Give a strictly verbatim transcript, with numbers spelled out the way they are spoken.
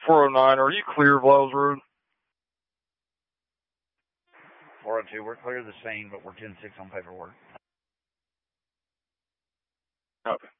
four oh nine, are you clear of Lyles Road? four oh two, we're clear of the scene, but we're ten six on paperwork. Okay.